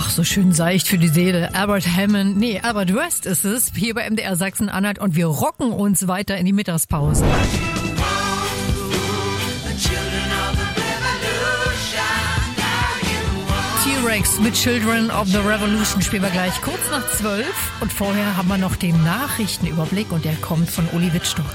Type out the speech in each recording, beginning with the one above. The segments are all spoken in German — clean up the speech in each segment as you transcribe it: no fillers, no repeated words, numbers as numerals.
Ach, so schön seicht für die Seele. Albert West ist es, hier bei MDR Sachsen-Anhalt und wir rocken uns weiter in die Mittagspause. T-Rex mit Children of the Revolution spielen wir gleich kurz nach 12 und vorher haben wir noch den Nachrichtenüberblick und der kommt von Uli Wittstock.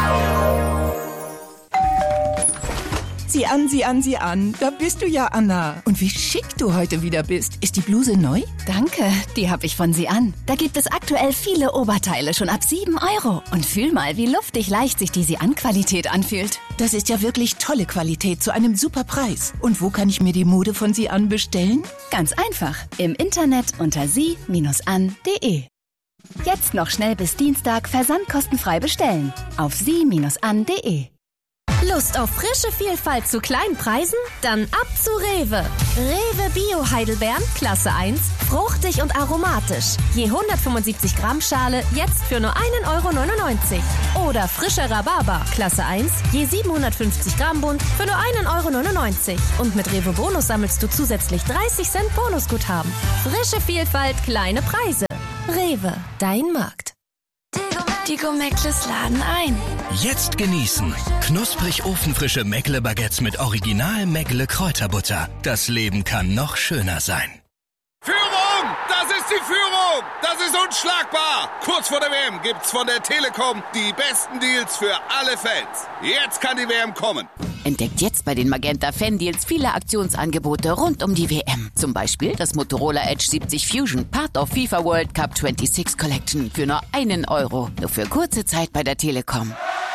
Sieh an. Da bist du ja, Anna. Und wie schick du heute wieder bist. Ist die Bluse neu? Danke, die habe ich von Sian. Da gibt es aktuell viele Oberteile schon ab 7 €. Und fühl mal, wie luftig leicht sich die Sian-Qualität anfühlt. Das ist ja wirklich tolle Qualität zu einem super Preis. Und wo kann ich mir die Mode von Sian bestellen? Ganz einfach. Im Internet unter sie-an.de. Jetzt noch schnell bis Dienstag versandkostenfrei bestellen. Auf sie-an.de. Lust auf frische Vielfalt zu kleinen Preisen? Dann ab zu Rewe. Rewe Bio Heidelbeeren, Klasse 1, fruchtig und aromatisch. Je 175 Gramm Schale, jetzt für nur 1,99 €. Oder frischer Rhabarber, Klasse 1, je 750 Gramm Bund, für nur 1,99 €. Und mit Rewe Bonus sammelst du zusätzlich 30 Cent Bonusguthaben. Frische Vielfalt, kleine Preise. Rewe, dein Markt. Die Go-Meckles laden ein. Jetzt genießen. Knusprig ofenfrische Meckle-Baguettes mit Original Meckle-Kräuterbutter. Das Leben kann noch schöner sein. Führung! Das ist die Führung! Das ist unschlagbar! Kurz vor der WM gibt's von der Telekom die besten Deals für alle Fans. Jetzt kann die WM kommen. Entdeckt jetzt bei den Magenta Fan-Deals viele Aktionsangebote rund um die WM. Zum Beispiel das Motorola Edge 70 Fusion, Part of FIFA World Cup 26 Collection für nur 1 €. Nur für kurze Zeit bei der Telekom.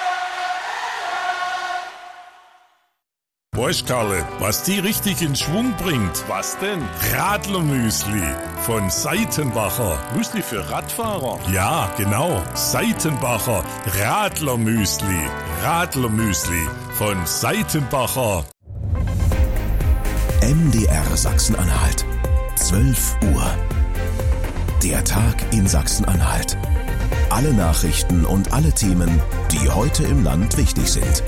Weißt Karle, was die richtig in Schwung bringt? Was denn? Radlermüsli von Seitenbacher. Müsli für Radfahrer? Ja, genau. Seitenbacher Radlermüsli. Radlermüsli von Seitenbacher. MDR Sachsen-Anhalt. 12 Uhr. Der Tag in Sachsen-Anhalt. Alle Nachrichten und alle Themen, die heute im Land wichtig sind.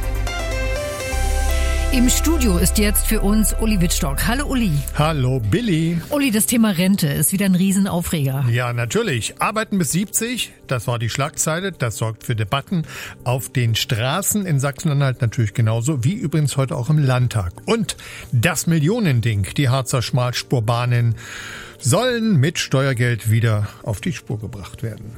Im Studio ist jetzt für uns Uli Wittstock. Hallo Uli. Hallo Billy. Uli, das Thema Rente ist wieder ein Riesenaufreger. Ja, natürlich. Arbeiten bis 70, das war die Schlagzeile. Das sorgt für Debatten auf den Straßen in Sachsen-Anhalt natürlich genauso, wie übrigens heute auch im Landtag. Und das Millionending, die Harzer Schmalspurbahnen, sollen mit Steuergeld wieder auf die Spur gebracht werden.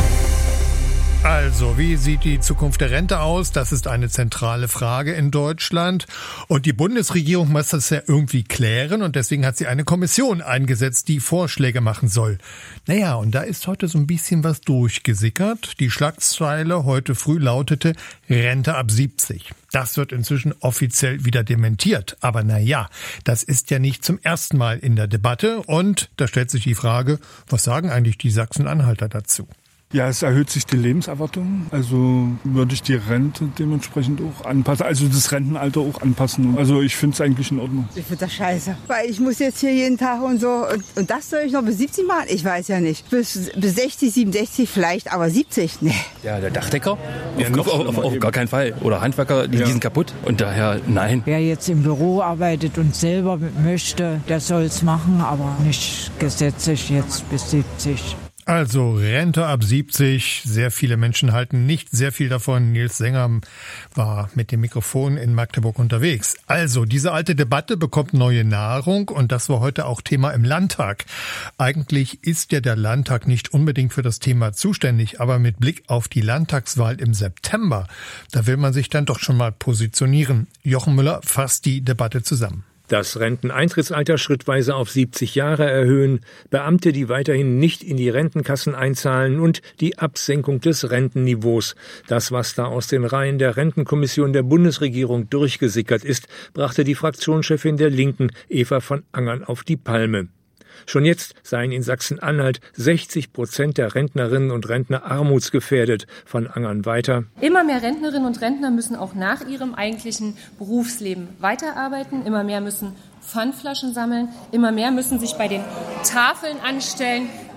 Also, wie sieht die Zukunft der Rente aus? Das ist eine zentrale Frage in Deutschland. Und die Bundesregierung muss das ja irgendwie klären. Und deswegen hat sie eine Kommission eingesetzt, die Vorschläge machen soll. Naja, und da ist heute so ein bisschen was durchgesickert. Die Schlagzeile heute früh lautete Rente ab 70. Das wird inzwischen offiziell wieder dementiert. Aber naja, das ist ja nicht zum ersten Mal in der Debatte. Und da stellt sich die Frage, was sagen eigentlich die Sachsen-Anhalter dazu? Ja, es erhöht sich die Lebenserwartung, also würde ich die Rente dementsprechend auch anpassen, also das Rentenalter auch anpassen. Also ich finde es eigentlich in Ordnung. Ich finde das scheiße, weil ich muss jetzt hier jeden Tag und so und das soll ich noch bis 70 machen? Ich weiß ja nicht. Bis 60, 67 vielleicht, aber 70, nee. Ja, der Dachdecker, auf gar keinen Fall. Oder Handwerker, die sind kaputt und daher nein. Wer jetzt im Büro arbeitet und selber möchte, der soll es machen, aber nicht gesetzlich jetzt bis 70. Also Rente ab 70, sehr viele Menschen halten nicht sehr viel davon. Nils Sänger war mit dem Mikrofon in Magdeburg unterwegs. Also diese alte Debatte bekommt neue Nahrung und das war heute auch Thema im Landtag. Eigentlich ist ja der Landtag nicht unbedingt für das Thema zuständig, aber mit Blick auf die Landtagswahl im September, da will man sich dann doch schon mal positionieren. Jochen Müller fasst die Debatte zusammen. Das Renteneintrittsalter schrittweise auf 70 Jahre erhöhen, Beamte, die weiterhin nicht in die Rentenkassen einzahlen und die Absenkung des Rentenniveaus. Das, was da aus den Reihen der Rentenkommission der Bundesregierung durchgesickert ist, brachte die Fraktionschefin der Linken, Eva von Angern, auf die Palme. Schon jetzt seien in Sachsen-Anhalt 60% der Rentnerinnen und Rentner armutsgefährdet. Von Angern weiter. Immer mehr Rentnerinnen und Rentner müssen auch nach ihrem eigentlichen Berufsleben weiterarbeiten. Immer mehr müssen Pfandflaschen sammeln. Immer mehr müssen sich bei den Tafeln anstellen.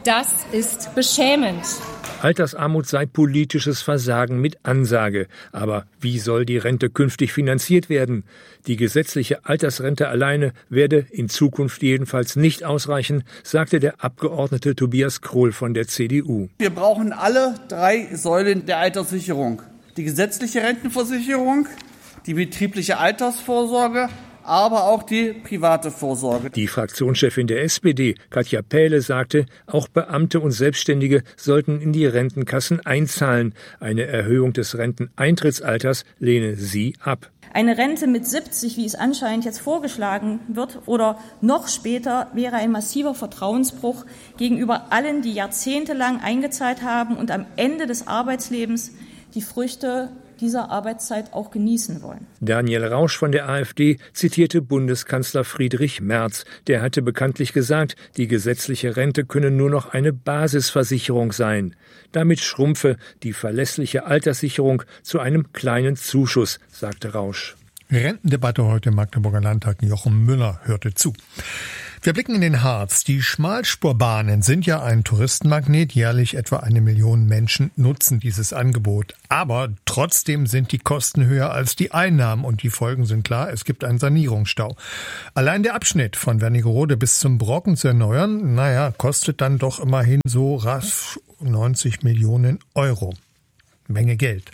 Das ist beschämend. Altersarmut sei politisches Versagen mit Ansage. Aber wie soll die Rente künftig finanziert werden? Die gesetzliche Altersrente alleine werde in Zukunft jedenfalls nicht ausreichen, sagte der Abgeordnete Tobias Krohl von der CDU. Wir brauchen alle 3 Säulen der Alterssicherung. Die gesetzliche Rentenversicherung, die betriebliche Altersvorsorge, aber auch die private Vorsorge. Die Fraktionschefin der SPD, Katja Pähle, sagte, auch Beamte und Selbstständige sollten in die Rentenkassen einzahlen. Eine Erhöhung des Renteneintrittsalters lehne sie ab. Eine Rente mit 70, wie es anscheinend jetzt vorgeschlagen wird, oder noch später, wäre ein massiver Vertrauensbruch gegenüber allen, die jahrzehntelang eingezahlt haben und am Ende des Arbeitslebens die Früchte dieser Arbeitszeit auch genießen wollen. Daniel Rausch von der AfD zitierte Bundeskanzler Friedrich Merz. Der hatte bekanntlich gesagt, die gesetzliche Rente könne nur noch eine Basisversicherung sein. Damit schrumpfe die verlässliche Alterssicherung zu einem kleinen Zuschuss, sagte Rausch. Rentendebatte heute im Magdeburger Landtag. Jochen Müller hörte zu. Wir blicken in den Harz. Die Schmalspurbahnen sind ja ein Touristenmagnet. Jährlich etwa 1 Million Menschen nutzen dieses Angebot. Aber trotzdem sind die Kosten höher als die Einnahmen. Und die Folgen sind klar, es gibt einen Sanierungsstau. Allein der Abschnitt von Wernigerode bis zum Brocken zu erneuern, kostet dann doch immerhin so rasch 90 Millionen Euro. Menge Geld.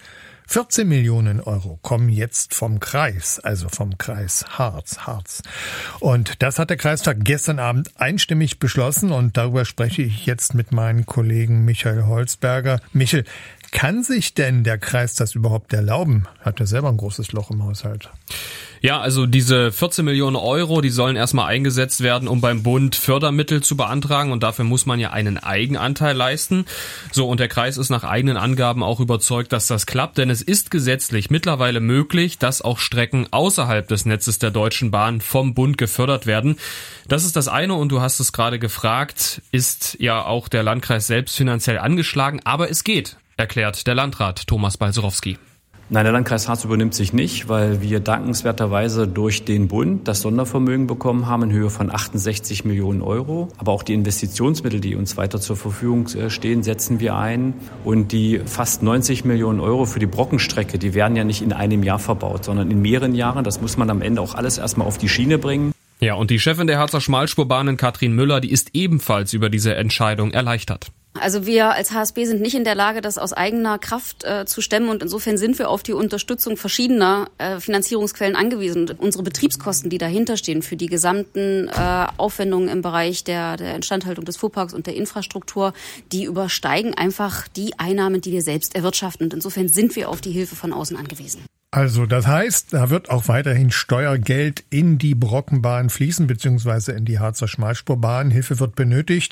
14 Millionen Euro kommen jetzt vom Kreis, also vom Kreis Harz. Und das hat der Kreistag gestern Abend einstimmig beschlossen und darüber spreche ich jetzt mit meinem Kollegen Michael Holzberger. Michael, kann sich denn der Kreis das überhaupt erlauben? Hat er selber ein großes Loch im Haushalt? Ja, also diese 14 Millionen Euro, die sollen erstmal eingesetzt werden, um beim Bund Fördermittel zu beantragen und dafür muss man ja einen Eigenanteil leisten. So, und der Kreis ist nach eigenen Angaben auch überzeugt, dass das klappt, denn es ist gesetzlich mittlerweile möglich, dass auch Strecken außerhalb des Netzes der Deutschen Bahn vom Bund gefördert werden. Das ist das eine und du hast es gerade gefragt, ist ja auch der Landkreis selbst finanziell angeschlagen, aber es geht, erklärt der Landrat Thomas Balcerowski. Nein, der Landkreis Harz übernimmt sich nicht, weil wir dankenswerterweise durch den Bund das Sondervermögen bekommen haben in Höhe von 68 Millionen Euro. Aber auch die Investitionsmittel, die uns weiter zur Verfügung stehen, setzen wir ein. Und die fast 90 Millionen Euro für die Brockenstrecke, die werden ja nicht in einem Jahr verbaut, sondern in mehreren Jahren. Das muss man am Ende auch alles erstmal auf die Schiene bringen. Ja, und die Chefin der Harzer Schmalspurbahnen, Katrin Müller, die ist ebenfalls über diese Entscheidung erleichtert. Also wir als HSB sind nicht in der Lage, das aus eigener Kraft zu stemmen und insofern sind wir auf die Unterstützung verschiedener Finanzierungsquellen angewiesen. Und unsere Betriebskosten, die dahinter stehen für die gesamten Aufwendungen im Bereich der Instandhaltung des Fuhrparks und der Infrastruktur, die übersteigen einfach die Einnahmen, die wir selbst erwirtschaften. Und insofern sind wir auf die Hilfe von außen angewiesen. Also das heißt, da wird auch weiterhin Steuergeld in die Brockenbahn fließen, beziehungsweise in die Harzer Schmalspurbahn. Hilfe wird benötigt.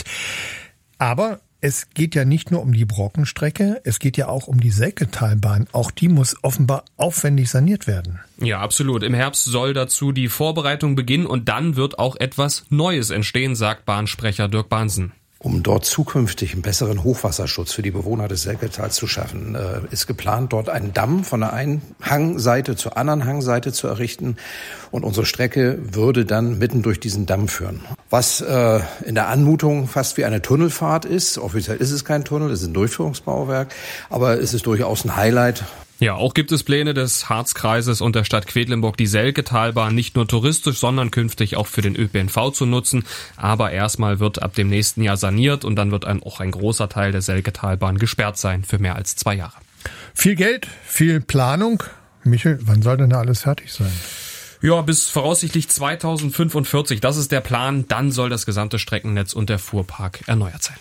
Aber es geht ja nicht nur um die Brockenstrecke, es geht ja auch um die Selketalbahn. Auch die muss offenbar aufwendig saniert werden. Ja, absolut. Im Herbst soll dazu die Vorbereitung beginnen und dann wird auch etwas Neues entstehen, sagt Bahnsprecher Dirk Bahnsen. Um dort zukünftig einen besseren Hochwasserschutz für die Bewohner des Selketals zu schaffen, ist geplant, dort einen Damm von der einen Hangseite zur anderen Hangseite zu errichten. Und unsere Strecke würde dann mitten durch diesen Damm führen. Was in der Anmutung fast wie eine Tunnelfahrt ist. Offiziell ist es kein Tunnel, es ist ein Durchführungsbauwerk. Aber es ist durchaus ein Highlight. Ja, auch gibt es Pläne des Harzkreises und der Stadt Quedlinburg, die Selketalbahn nicht nur touristisch, sondern künftig auch für den ÖPNV zu nutzen. Aber erstmal wird ab dem nächsten Jahr saniert und dann wird auch ein großer Teil der Selketalbahn gesperrt sein für mehr als 2 Jahre. Viel Geld, viel Planung. Michael, wann soll denn da alles fertig sein? Ja, bis voraussichtlich 2045. Das ist der Plan. Dann soll das gesamte Streckennetz und der Fuhrpark erneuert sein.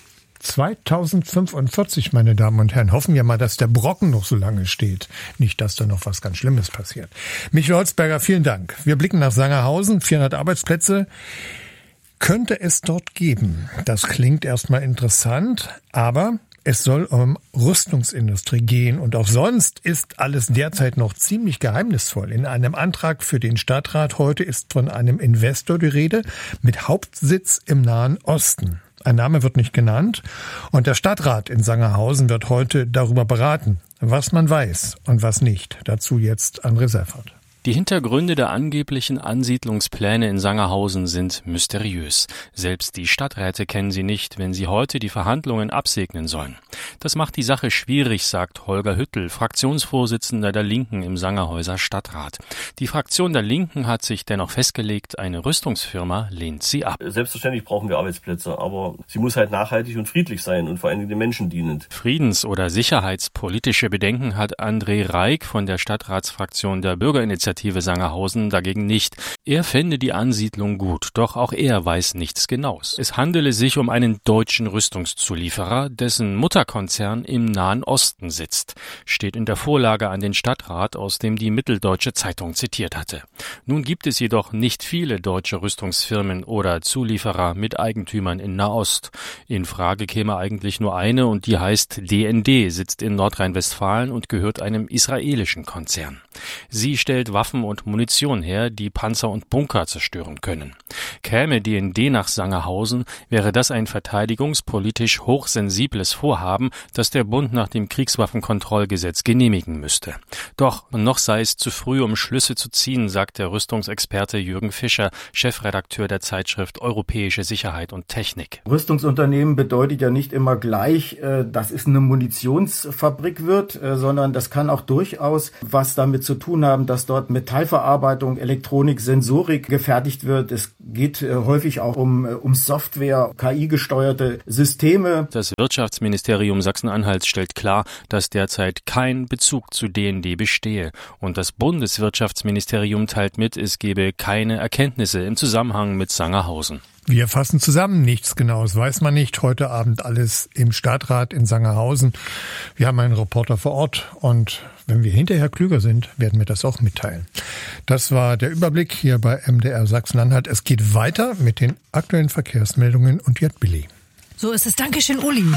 2045, meine Damen und Herren. Hoffen wir mal, dass der Brocken noch so lange steht. Nicht, dass da noch was ganz Schlimmes passiert. Michael Holzberger, vielen Dank. Wir blicken nach Sangerhausen. 400 Arbeitsplätze könnte es dort geben. Das klingt erstmal interessant, aber es soll um Rüstungsindustrie gehen und auch sonst ist alles derzeit noch ziemlich geheimnisvoll. In einem Antrag für den Stadtrat heute ist von einem Investor die Rede mit Hauptsitz im Nahen Osten. Ein Name wird nicht genannt und der Stadtrat in Sangerhausen wird heute darüber beraten, was man weiß und was nicht. Dazu jetzt André Seifert. Die Hintergründe der angeblichen Ansiedlungspläne in Sangerhausen sind mysteriös. Selbst die Stadträte kennen sie nicht, wenn sie heute die Verhandlungen absegnen sollen. Das macht die Sache schwierig, sagt Holger Hüttel, Fraktionsvorsitzender der Linken im Sangerhäuser Stadtrat. Die Fraktion der Linken hat sich dennoch festgelegt, eine Rüstungsfirma lehnt sie ab. Selbstverständlich brauchen wir Arbeitsplätze, aber sie muss halt nachhaltig und friedlich sein und vor allem den Menschen dienend. Friedens- oder sicherheitspolitische Bedenken hat André Reik von der Stadtratsfraktion der Bürgerinitiative Sangerhausen dagegen nicht. Er fände die Ansiedlung gut, doch auch er weiß nichts Genaues. Es handele sich um einen deutschen Rüstungszulieferer, dessen Mutterkonzern im Nahen Osten sitzt, steht in der Vorlage an den Stadtrat, aus dem die Mitteldeutsche Zeitung zitiert hatte. Nun gibt es jedoch nicht viele deutsche Rüstungsfirmen oder Zulieferer mit Eigentümern in Nahost. In Frage käme eigentlich nur eine und die heißt DND, sitzt in Nordrhein-Westfalen und gehört einem israelischen Konzern. Sie stellt Waffen und Munition her, die Panzer und Bunker zerstören können. Käme DND nach Sangerhausen, wäre das ein verteidigungspolitisch hochsensibles Vorhaben, das der Bund nach dem Kriegswaffenkontrollgesetz genehmigen müsste. Doch noch sei es zu früh, um Schlüsse zu ziehen, sagt der Rüstungsexperte Jürgen Fischer, Chefredakteur der Zeitschrift Europäische Sicherheit und Technik. Rüstungsunternehmen bedeutet ja nicht immer gleich, dass es eine Munitionsfabrik wird, sondern das kann auch durchaus was damit zu tun haben, dass dort Metallverarbeitung, Elektronik, Sensorik gefertigt wird. Es geht häufig auch um Software, KI-gesteuerte Systeme. Das Wirtschaftsministerium Sachsen-Anhalts stellt klar, dass derzeit kein Bezug zu DND bestehe. Und das Bundeswirtschaftsministerium teilt mit, es gebe keine Erkenntnisse im Zusammenhang mit Sangerhausen. Wir fassen zusammen, nichts Genaues weiß man nicht. Heute Abend alles im Stadtrat in Sangerhausen. Wir haben einen Reporter vor Ort und wenn wir hinterher klüger sind, werden wir das auch mitteilen. Das war der Überblick hier bei MDR Sachsen-Anhalt. Es geht weiter mit den aktuellen Verkehrsmeldungen und jetzt Billy. So ist es. Dankeschön, Uli.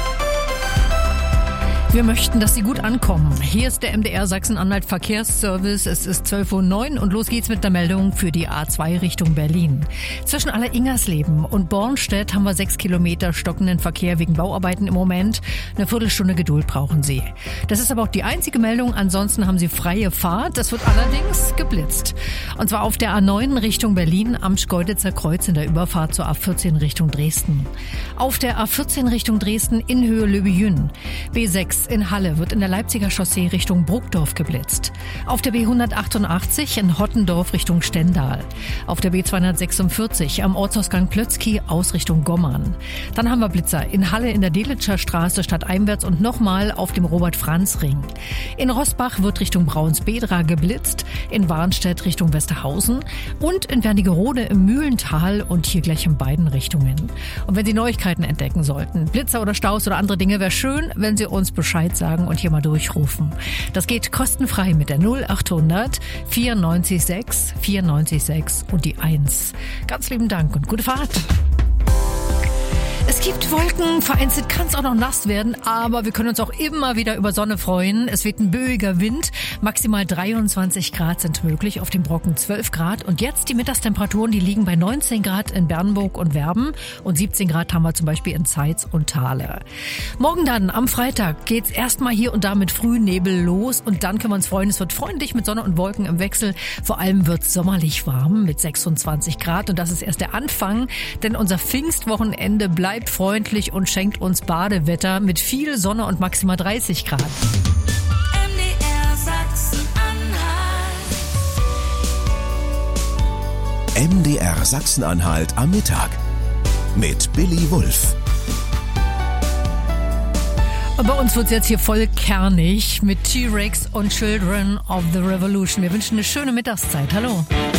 Wir möchten, dass Sie gut ankommen. Hier ist der MDR Sachsen-Anhalt Verkehrsservice. Es ist 12:09 Uhr und los geht's mit der Meldung für die A2 Richtung Berlin. Zwischen Alleringersleben und Bornstedt haben wir 6 Kilometer stockenden Verkehr wegen Bauarbeiten im Moment. Eine Viertelstunde Geduld brauchen Sie. Das ist aber auch die einzige Meldung. Ansonsten haben Sie freie Fahrt. Das wird allerdings geblitzt. Und zwar auf der A9 Richtung Berlin am Schkeuditzer Kreuz in der Überfahrt zur A14 Richtung Dresden. Auf der A14 Richtung Dresden in Höhe Löbejün. B6 in Halle wird in der Leipziger Chaussee Richtung Bruckdorf geblitzt. Auf der B188 in Hottendorf Richtung Stendal. Auf der B246 am Ortsausgang Plötzky aus Richtung Gommern. Dann haben wir Blitzer in Halle in der Delitscher Straße stadteinwärts und nochmal auf dem Robert-Franz-Ring. In Roßbach wird Richtung Braunsbedra geblitzt, in Warnstedt Richtung Westerhausen und in Wernigerode im Mühlental und hier gleich in beiden Richtungen. Und wenn Sie Neuigkeiten entdecken sollten, Blitzer oder Staus oder andere Dinge, wäre schön, wenn Sie uns Bescheid sagen und hier mal durchrufen. Das geht kostenfrei mit der 0800 94 6 und die 1. Ganz lieben Dank und gute Fahrt. Es gibt Wolken, vereinzelt kann es auch noch nass werden, aber wir können uns auch immer wieder über Sonne freuen. Es weht ein böiger Wind, maximal 23 Grad sind möglich, auf dem Brocken 12 Grad. Und jetzt die Mittagstemperaturen, die liegen bei 19 Grad in Bernburg und Werben und 17 Grad haben wir zum Beispiel in Zeitz und Thale. Morgen dann, am Freitag, geht's erstmal hier und da mit Frühnebel los und dann können wir uns freuen, es wird freundlich mit Sonne und Wolken im Wechsel. Vor allem wird's sommerlich warm mit 26 Grad und das ist erst der Anfang, denn unser Pfingstwochenende bleibt freundlich und schenkt uns Badewetter mit viel Sonne und maximal 30 Grad. MDR Sachsen-Anhalt. MDR Sachsen-Anhalt am Mittag mit Billy Wulff. Bei uns wird's jetzt hier voll kernig mit T-Rex und Children of the Revolution. Wir wünschen eine schöne Mittagszeit. Hallo.